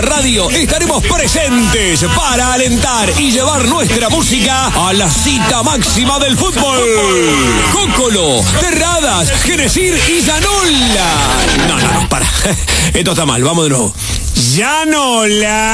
Radio estaremos presentes para alentar y llevar nuestra música a la cita máxima del fútbol. Cocolo, Terradas, Genesir y Llanola. No, para. Esto está mal, vamos de nuevo. Llanola.